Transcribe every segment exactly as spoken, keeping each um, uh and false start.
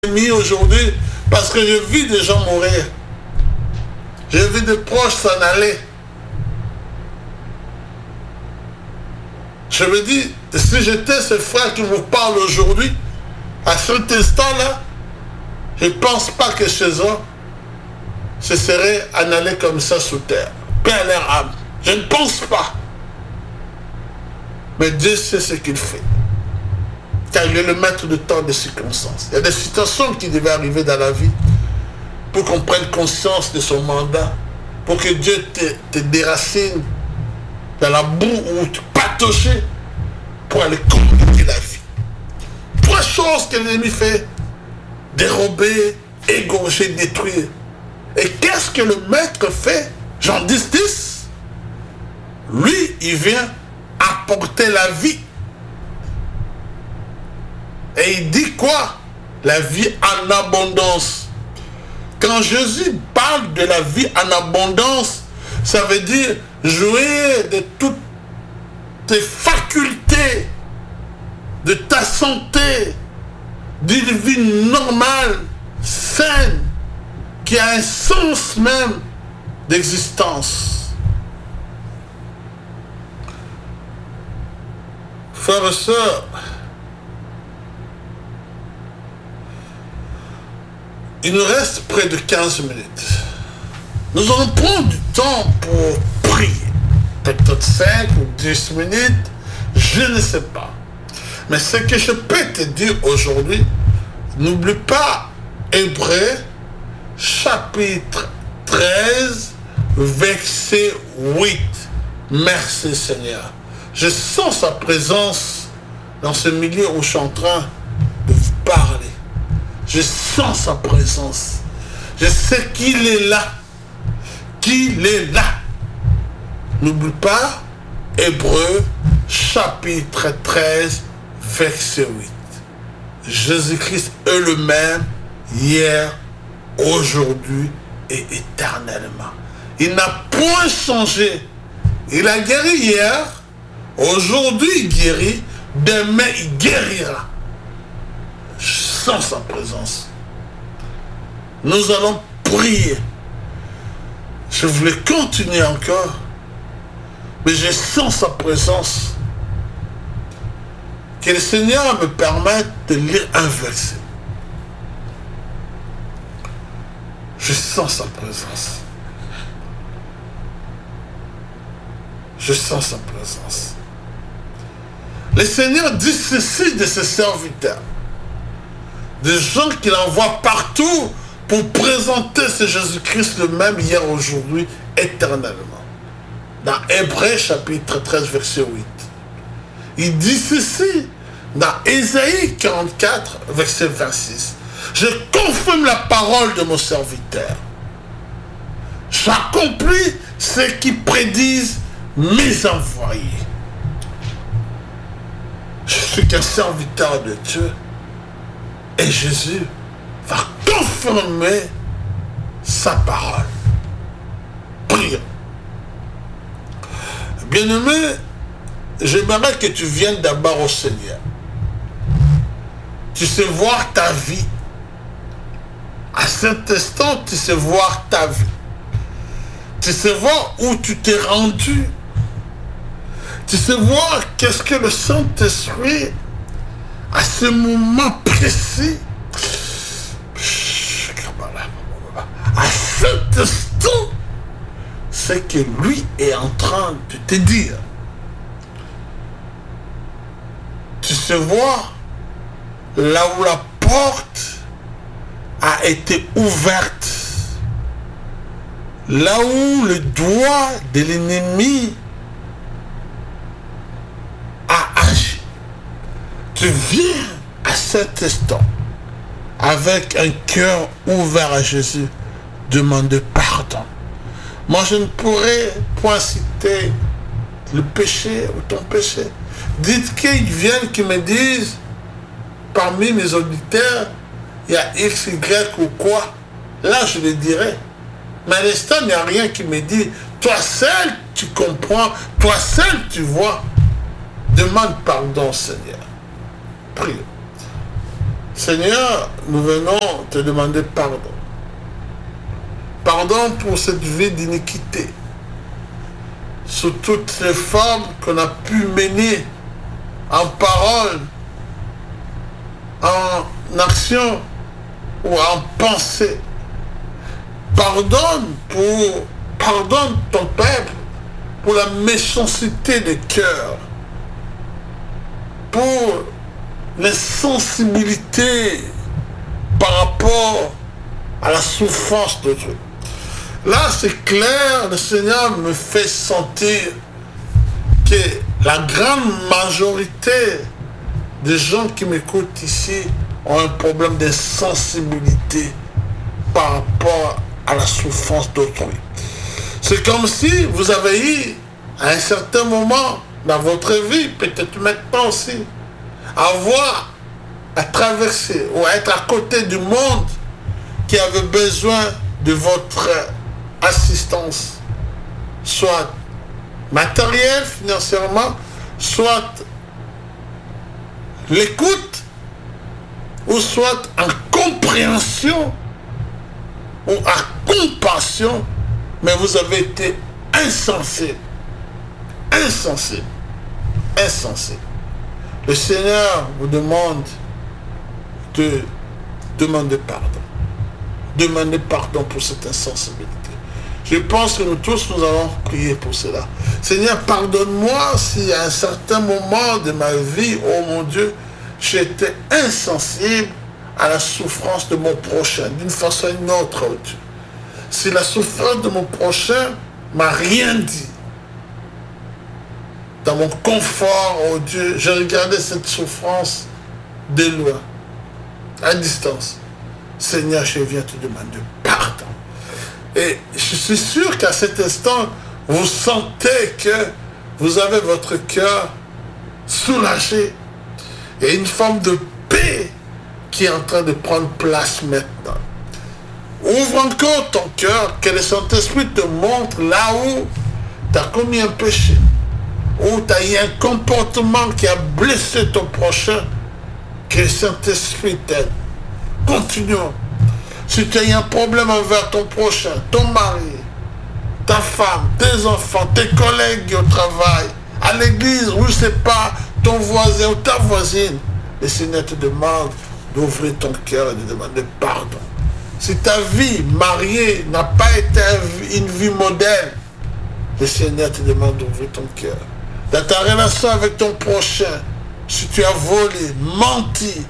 mis aujourd'hui parce que je vis des gens mourir. Je vis des proches s'en aller. Je me dis, si j'étais ce frère qui vous parle aujourd'hui, à cet instant-là, je ne pense pas que chez eux, ce serait en aller comme ça sous terre. Paix à leur âme. Je ne pense pas. Mais Dieu sait ce qu'il fait. Car il est le maître de tant de circonstances. Il y a des situations qui devaient arriver dans la vie pour qu'on prenne conscience de son mandat, pour que Dieu te, te déracine dans la boue où tu patauchais pour aller compliquer la vie. Trois choses que l'ennemi fait: dérober, égorger, détruire. Et qu'est-ce que le maître fait? Jean dix, dix. Lui, il vient apporter la vie. Et il dit quoi? La vie en abondance. Quand Jésus parle de la vie en abondance, ça veut dire jouir de toutes tes facultés, de ta santé, d'une vie normale, saine, qui a un sens même d'existence. Frères et sœurs, il nous reste près de quinze minutes. Nous allons prendre du temps pour prier. Peut-être cinq ou dix minutes, je ne sais pas. Mais ce que je peux te dire aujourd'hui, n'oublie pas Hébreux, chapitre treize, verset huit. Merci Seigneur. Je sens sa présence dans ce milieu où je suis en train de vous parler. Je sens sa présence. Je sais qu'il est là. Qu'il est là. N'oublie pas, Hébreux, chapitre treize, verset huit. Jésus-Christ est le même, hier, aujourd'hui et éternellement. Il n'a point changé. Il a guéri hier, aujourd'hui il guérit, demain il guérira. Je sens sa présence. Nous allons prier. Je voulais continuer encore, mais je sens sa présence. Que le Seigneur me permette de lire un verset. Je sens sa présence. Je sens sa présence. Le Seigneur dit ceci de ses serviteurs. Des gens qu'il envoie partout pour présenter ce Jésus-Christ le même hier, aujourd'hui, éternellement. Dans Hébreux chapitre treize, verset huit. Il dit ceci dans Ésaïe quarante-quatre, verset vingt-six. Je confirme la parole de mon serviteur. J'accomplis ce qui prédisent mes envoyés. Je suis qu'un serviteur de Dieu. Et Jésus va confirmer sa parole. Prions. Bien-aimé, j'aimerais que tu viennes d'abord au Seigneur. Tu sais voir ta vie. À cet instant, tu sais voir ta vie. Tu sais voir où tu t'es rendu. Tu sais voir qu'est-ce que le Saint-Esprit, à ce moment précis, à cet instant, c'est que lui est en train de te dire. Tu sais voir là où la porte a été ouverte, là où le doigt de l'ennemi a agi. Tu viens à cet instant avec un cœur ouvert à Jésus, demander pardon. Moi, je ne pourrais point citer le péché ou ton péché. Dites qu'ils viennent, qui me disent, parmi mes auditeurs, il y a X, Y ou quoi. Là, je le dirais. Mais à l'instant, il n'y a rien qui me dit, toi seul, tu comprends, toi seul, tu vois. Demande pardon, Seigneur. Prie. Seigneur, nous venons te demander pardon. Pardon pour cette vie d'iniquité, sous toutes les formes qu'on a pu mener en parole, en action ou en pensée. Pardonne pour, pardonne ton peuple pour la méchanceté des cœurs, pour l'insensibilité par rapport à la souffrance d'autrui. Là, c'est clair, le Seigneur me fait sentir que la grande majorité des gens qui m'écoutent ici ont un problème d'insensibilité par rapport à la souffrance d'autrui. C'est comme si vous avez eu, à un certain moment dans votre vie, peut-être maintenant aussi, avoir à traverser ou à être à côté du monde qui avait besoin de votre assistance, soit matérielle, financièrement, soit l'écoute, ou soit en compréhension, ou en compassion, mais vous avez été insensible, insensible, insensible. Le Seigneur vous demande de demander pardon. Demandez pardon pour cette insensibilité. Je pense que nous tous, nous allons prier pour cela. Seigneur, pardonne-moi si à un certain moment de ma vie, oh mon Dieu, j'étais insensible à la souffrance de mon prochain, d'une façon ou d'une autre, oh Dieu. Si la souffrance de mon prochain m'a rien dit, dans mon confort, oh Dieu, j'ai regardé cette souffrance de loin, à distance. Seigneur, je viens te demander pardon. Et je suis sûr qu'à cet instant, vous sentez que vous avez votre cœur soulagé et une forme de paix qui est en train de prendre place maintenant. Ouvre encore ton cœur, que le Saint-Esprit te montre là où tu as commis un péché, où tu as eu un comportement qui a blessé ton prochain, que le Saint-Esprit t'aide. Continuons. Si tu as eu un problème envers ton prochain, ton mari, ta femme, tes enfants, tes collègues au travail, à l'église, ou je ne sais pas, ton voisin ou ta voisine, le Seigneur te demande d'ouvrir ton cœur et de demander pardon. Si ta vie mariée n'a pas été une vie modèle, le Seigneur te demande d'ouvrir ton cœur. Dans ta relation avec ton prochain, si tu as volé, menti,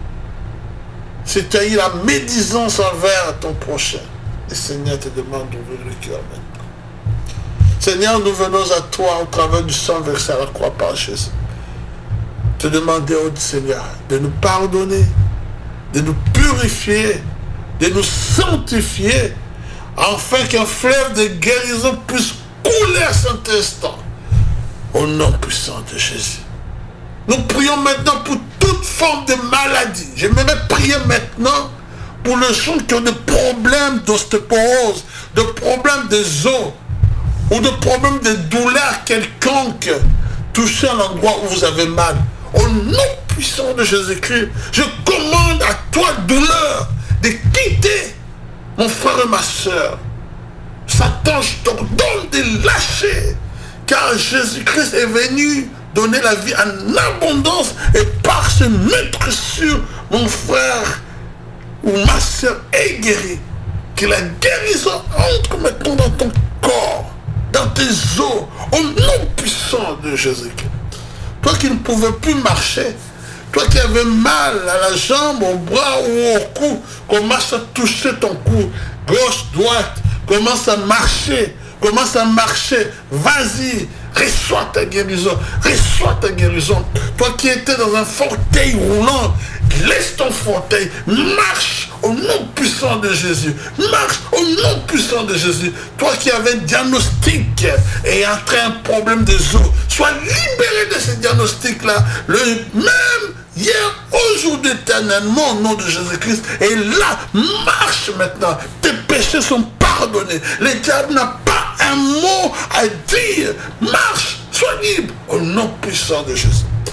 si tu as eu la médisance envers ton prochain, le Seigneur te demande d'ouvrir le cœur maintenant. Seigneur, nous venons à toi au travers du sang versé à la croix par Jésus. Te demander, oh Seigneur, de nous pardonner, de nous purifier, de nous sanctifier, afin qu'un fleuve de guérison puisse couler à cet instant. Au nom puissant de Jésus. Nous prions maintenant pour toute forme de maladie. Je vais même prier maintenant pour les gens qui ont des problèmes d'ostéoporose, de problèmes des os, ou de problèmes de douleurs quelconques. Touchez à l'endroit où vous avez mal. Au nom puissant de Jésus-Christ, je commande à toi, douleur, de quitter mon frère et ma soeur. Satan, je t'ordonne de lâcher, car Jésus-Christ est venu donner la vie en abondance, et par ce mettre sur mon frère ou ma soeur est guéri. Que la guérison entre maintenant dans ton corps, dans tes os, au nom puissant de Jésus-Christ. Toi qui ne pouvais plus marcher, toi qui avais mal à la jambe, au bras ou au cou, commence à toucher ton cou, gauche, droite, commence à marcher, commence à marcher, vas-y, reçois ta guérison, reçois ta guérison. Toi qui étais dans un fauteuil roulant, laisse ton fauteuil, marche au nom puissant de Jésus, marche au nom puissant de Jésus. Toi qui avais un diagnostic et entré un problème des os, sois libéré de ce diagnostic-là, le même hier, aujourd'hui, éternellement, au nom de Jésus-Christ. Et là, marche maintenant. Tes péchés sont pardonnés. Le diable n'a pas un mot à dire. Marche, sois libre, au nom puissant de Jésus.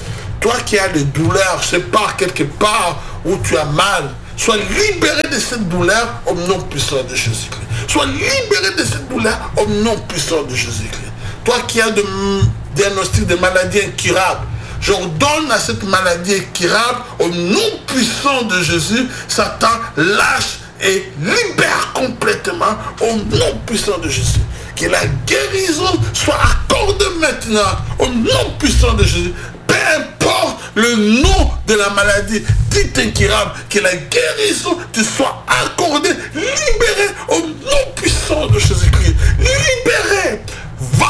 Toi qui as des douleurs, je sais pas, quelque part où tu as mal, sois libéré de cette douleur au nom puissant de Jésus-Christ. Sois libéré de cette douleur au nom puissant de Jésus-Christ. Toi qui as de diagnostic de maladie incurable, j'ordonne à cette maladie incurable au nom puissant de Jésus, Satan lâche et libère complètement au nom puissant de Jésus. Que la guérison soit accordée maintenant au nom puissant de Jésus. Peu importe le nom de la maladie dite incurable, que la guérison te soit accordée, libérée au nom puissant de Jésus-Christ. Libérée. Va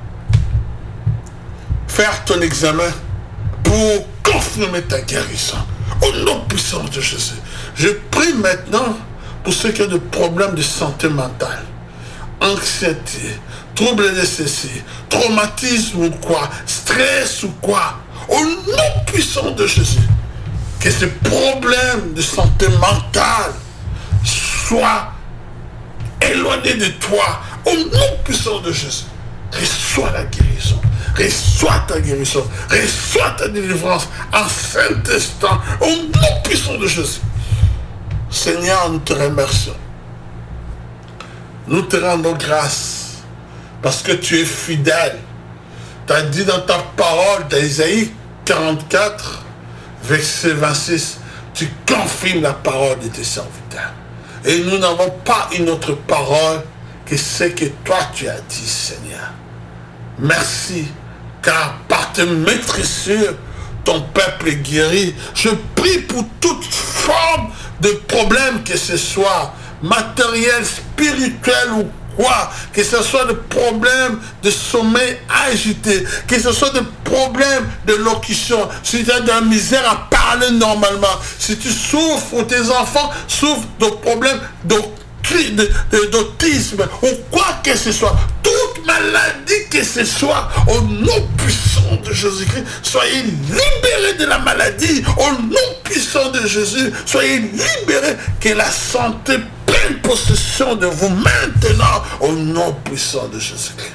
faire ton examen pour confirmer ta guérison. Au nom puissant de Jésus. Je prie maintenant pour ceux qui ont des problèmes de santé mentale, anxiété, troubles de ceci, traumatisme ou quoi, stress ou quoi, au nom puissant de Jésus, que ces problèmes de santé mentale soient éloignés de toi, au nom puissant de Jésus. Reçois la guérison, reçois ta guérison, reçois ta délivrance en cet instant, au nom puissant de Jésus. Seigneur, nous te remercions. Nous te rendons grâce parce que tu es fidèle. Tu as dit dans ta parole d'Ésaïe quarante-quatre, verset vingt-six, tu confirmes la parole de tes serviteurs. Et nous n'avons pas une autre parole que ce que toi tu as dit, Seigneur. Merci, car par tes maîtrisures, ton peuple est guéri. Je prie pour toute forme de problème que ce soit, matériel, spirituel ou quoi, que ce soit des problèmes de sommeil agité, que ce soit des problèmes de locution, si tu as de la misère à parler normalement, si tu souffres ou tes enfants souffrent de problèmes d'autisme ou quoi que ce soit, toute maladie que ce soit, au nom puissant de Jésus-Christ, soyez libérés de la maladie, au nom puissant de Jésus, soyez libérés, que la santé prenne possession de vous maintenant, au nom puissant de Jésus-Christ.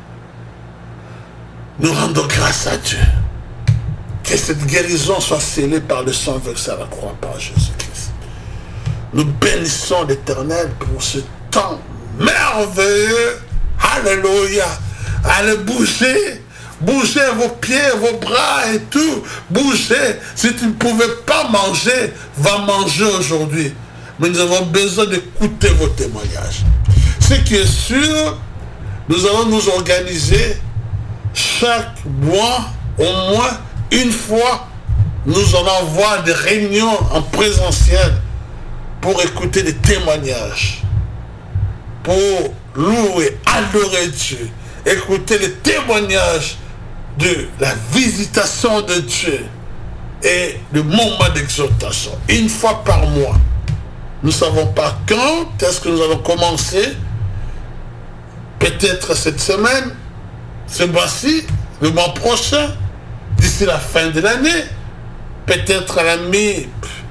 Nous rendons grâce à Dieu, que cette guérison soit scellée par le sang versé à la croix par Jésus-Christ. Nous bénissons l'Éternel pour ce temps merveilleux. Alléluia. Allez bouger. Bougez vos pieds, vos bras et tout. Bougez. Si tu ne pouvais pas manger, va manger aujourd'hui. Mais nous avons besoin d'écouter vos témoignages. Ce qui est sûr, nous allons nous organiser chaque mois, au moins une fois, nous allons avoir des réunions en présentiel pour écouter des témoignages, pour louer, adorer Dieu, écouter les témoignages de la visitation de Dieu et le moment d'exaltation, une fois par mois. Nous ne savons pas quand est-ce que nous allons commencer, peut-être cette semaine, ce mois-ci, le mois prochain, d'ici la fin de l'année, peut-être à la mi-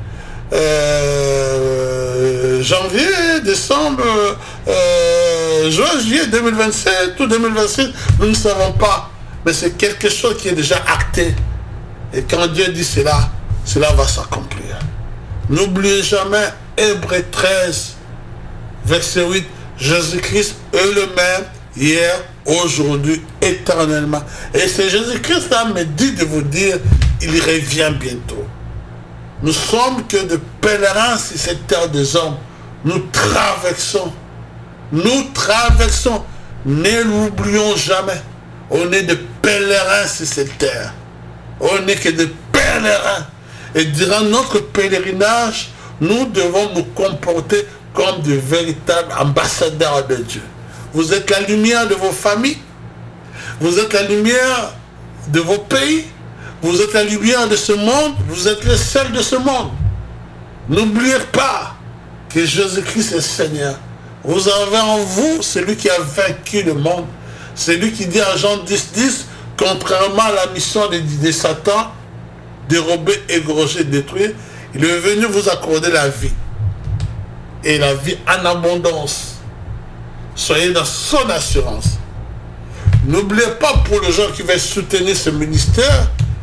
Euh, janvier, décembre, euh, juin, juillet deux mille vingt-sept ou deux mille vingt-six, nous ne savons pas. Mais c'est quelque chose qui est déjà acté. Et quand Dieu dit cela, cela va s'accomplir. N'oubliez jamais Hébreux treize, verset huit, Jésus-Christ est le même hier, aujourd'hui, éternellement. Et c'est Jésus-Christ qui me dit de vous dire, il revient bientôt. Nous sommes que de pèlerins sur cette terre des hommes. Nous traversons. Nous traversons. Ne l'oublions jamais. On est de pèlerins sur cette terre. On n'est que de pèlerins. Et durant notre pèlerinage, nous devons nous comporter comme de véritables ambassadeurs de Dieu. Vous êtes la lumière de vos familles. Vous êtes la lumière de vos pays. Vous êtes la lumière de ce monde, vous êtes le sel de ce monde. N'oubliez pas que Jésus-Christ est Seigneur. Vous avez en vous celui qui a vaincu le monde. Celui qui dit à Jean dix, dix, contrairement à la mission de, de Satan, dérober, égorger, détruire, il est venu vous accorder la vie. Et la vie en abondance. Soyez dans son assurance. N'oubliez pas pour les gens qui veulent soutenir ce ministère,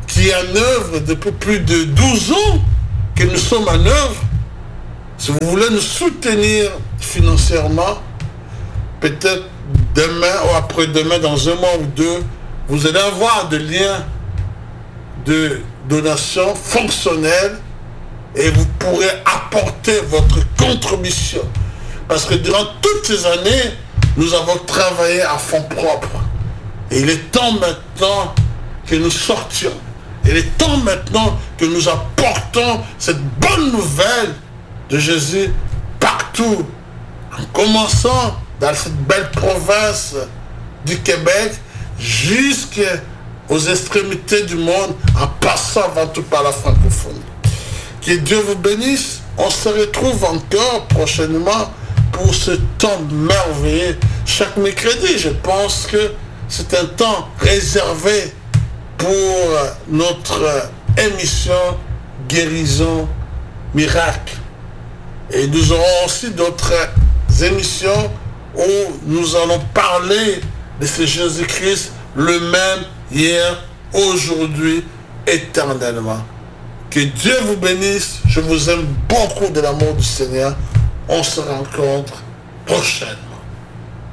qui est en œuvre depuis plus de douze ans que nous sommes en œuvre. Si vous voulez nous soutenir financièrement, peut-être demain ou après-demain, dans un mois ou deux, vous allez avoir des liens de donation fonctionnels et vous pourrez apporter votre contribution. Parce que durant toutes ces années, nous avons travaillé à fonds propres. Et il est temps maintenant que nous sortions. Il est temps maintenant que nous apportons cette bonne nouvelle de Jésus partout. En commençant dans cette belle province du Québec jusqu'aux extrémités du monde, en passant avant tout par la francophonie. Que Dieu vous bénisse. On se retrouve encore prochainement pour ce temps merveilleux. Chaque mercredi, je pense que c'est un temps réservé pour notre émission Guérison Miracle. Et nous aurons aussi d'autres émissions où nous allons parler de ce Jésus-Christ, le même hier, aujourd'hui, éternellement. Que Dieu vous bénisse. Je vous aime beaucoup de l'amour du Seigneur. On se rencontre prochainement.